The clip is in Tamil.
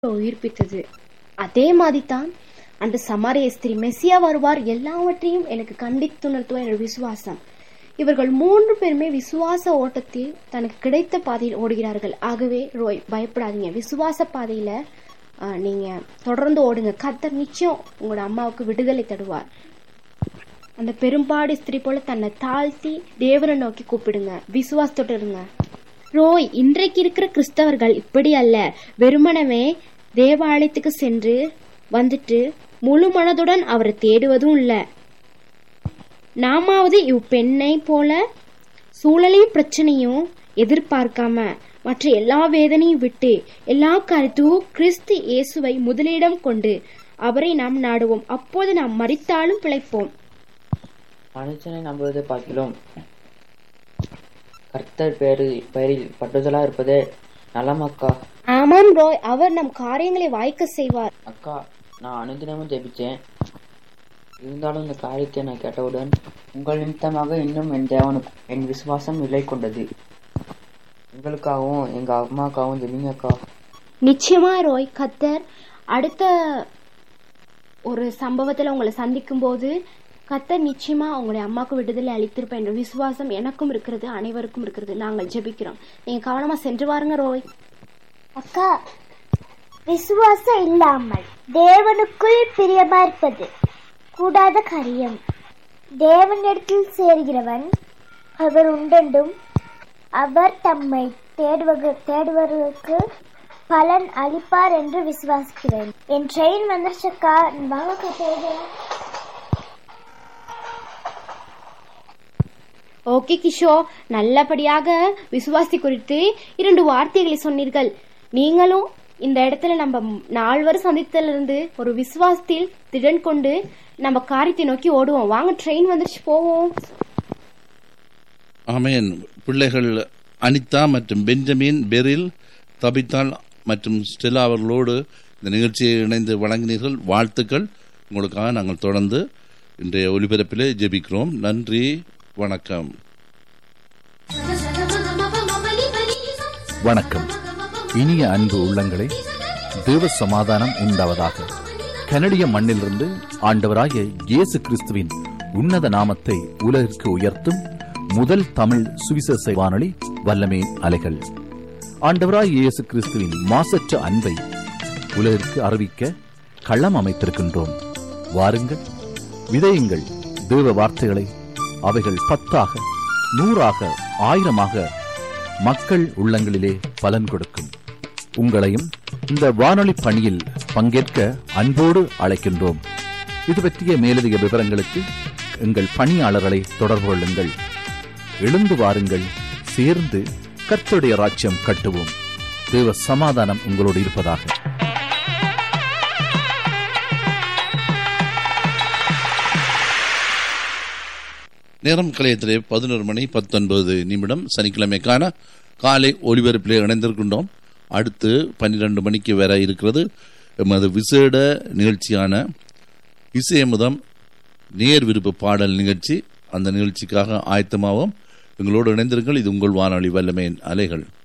உயிர்ப்பித்தது. அதே மாதிரிதான் அன்று சமாரிய ஸ்திரீ மெசியா வருவார் எல்லாவற்றையும் எனக்கு கண்டித்துணர்த்துவார் என்ற விசுவாசம். இவர்கள் 3 பேருமே விசுவாச ஓட்டத்தில் தனக்கு கிடைத்த பாதையில் ஓடுகிறார்கள். ஆகவே ரோய் பயப்படாதீங்க, விசுவாச பாதையில நீங்க தொடர்ந்து ஓடுங்க. கர்த்தர் நிச்சயம் உங்களோட அம்மாவுக்கு விடுதலை தருவார். அந்த பெரும்பாடு ஸ்திரீ போல தன்னை தாழ்த்தி தேவனை நோக்கி கூப்பிடுங்க, விசுவாசத்தோடு இருங்க. ரோய், இன்றைக்கு இருக்கிற கிறிஸ்தவர்கள் இப்படி அல்ல. வெறுமனவே தேவாலயத்துக்கு சென்று வந்துட்டு முழு மனதுடன் அவரை தேடுவதும் இல்ல. நாமாவது பெண்ணை போல சூழலையும் பிரச்சனையும் எதிர்பார்க்காம மற்ற எல்லா வேதனையும் விட்டு எல்லா கருத்தும் கிறிஸ்து இயேசுவை முதலிடம் கொண்டு அவரை நாம் நாடுவோம். அப்போது நாம் மரித்தாலும் பிழைப்போம். மனுஷனை நம்புவதை பார்க்கிலும் கர்த்தர் பெயரில் பட்டுதலா இருப்பதே நலம் அக்கா. ஆமாம் ரோய், அவர் நம் காரியங்களை வாய்க்க செய்வார். அக்கா, நான் அனுதினமும் ஜெபிச்சேன். இருந்தாலும் இந்த காரியத்தை நான் கேட்டவுடன் உங்கள் நிமித்தமாக இன்னும் என் தேவனுக்கு என் விசுவாசம் நிலை கொண்டது. உங்களுக்காகவும் எங்க அம்மாக்காகவும் ஜெபிங்க அக்கா. நிச்சயமா ரோய், கர்த்தர் அடுத்த ஒரு சம்பவத்துல உங்களை சந்திக்கும் போது கர்த்தர் நிச்சயமா உங்களுடைய அம்மாவுக்கு விடுதலை அளித்திருப்ப என்ற விசுவாசம் எனக்கும் இருக்கிறது, அனைவருக்கும் இருக்கிறது. நாங்கள் ஜெபிக்கிறோம். நீங்க கவனமா சென்று வாருங்க ரோய். அக்கா, விசுவாசம் இல்லாமல் தேவனுக்குள் பிரியமா இருப்பது கூடாத காரியம். தேவனிடத்தில் சேர்கிறவன் அவர் உண்டென்றும் அவர் தம்மை தேடுவதற்கு பலன் அளிப்பார் என்று விசுவாசிக்கிறேன். என் ட்ரெயின் வந்துருச்சக்கா, வாங்க. ஓகே கிஷோ, நல்லபடியாக விசுவாசி குறித்து 2 வார்த்தைகளை சொன்னீர்கள். நீங்களும் இந்த இடத்துல நம்ம 4 வருஷம் சந்தித்ததிலிருந்து ஒரு விசுவாசத்தில் திடன் கொண்டு நம்ம காரியத்தை நோக்கி ஓடுவோம். வாங்க, ட்ரெயின் வந்துருச்சு, போவோம். ஆமென். பிள்ளைகள் அனிதா மற்றும் பெஞ்சமின், பெரில், தபித்தாள் மற்றும் ஸ்டெல்லா அவர்களோடு இந்த நிகழ்ச்சியை இணைந்து வழங்கினீர்கள். வாழ்த்துக்கள். உங்களுக்காக நாங்கள் தொடர்ந்து இன்றைய ஒலிபரப்பிலே ஜெபிக்கிறோம். நன்றி, வணக்கம். வணக்கம். இனிய அன்பு உள்ளங்களே, தேவ சமாதானம் உண்டாவதாக. கனடிய மண்ணிலிருந்து ஆண்டவராகிய இயேசு கிறிஸ்துவின் உன்னத நாமத்தை உலகிற்கு உயர்த்தும் முதல் தமிழ் சுவிசேஷ வானொலி வல்லமே அலைகள். ஆண்டவராகிய இயேசு கிறிஸ்துவின் மாசற்ற அன்பை உலகிற்கு அறிவிக்க களம் அமைத்திருக்கின்றோம். வாருங்கள், விதையுங்கள் தேவ வார்த்தைகளை. அவைகள் 10ஆக 100ஆக 1000ஆக மக்கள் உள்ளங்களிலே பலன் கொடுக்கும். உங்களையும் இந்த வானொலி பணியில் பங்கேற்க அன்போடு அழைக்கின்றோம். இது பற்றிய மேலதிக விவரங்களுக்கு எங்கள் பணியாளர்களை தொடர்பு கொள்ளுங்கள். எழுந்து வாருங்கள், சேர்ந்து கர்த்தருடைய ராஜ்யம் கட்டுவோம். தேவ சமாதானம் உங்களோடு இருப்பதாக. நேரம் கலையத்திலே 11:19 சனிக்கிழமைக்கான காலை ஒலிபரப்பிலே இணைந்திருக்கின்றோம். அடுத்து 12 மணிக்கு வர இருக்கிறது எமது விசேட நிகழ்ச்சியான இசையமுதம் நேர் விருப்ப பாடல் நிகழ்ச்சி. அந்த நிகழ்ச்சிக்காக ஆயத்தமாகவும் எங்களோடு இணைந்திருங்கள். இது உங்கள் வானொலி வல்லமையின் அலைகள்.